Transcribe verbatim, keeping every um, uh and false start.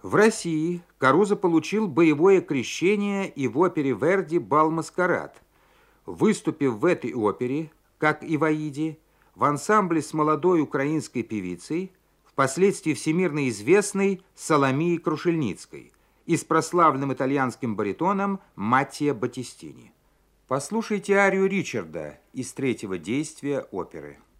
В России Карузо получил боевое крещение и в опере Верди «Бал-маскарад», выступив в этой опере, как и в «Аиде», в ансамбле с молодой украинской певицей, впоследствии всемирно известной Соломией Крушельницкой, и с прославленным итальянским баритоном Маттио Баттистини. Послушайте арию Ричарда из третьего действия оперы.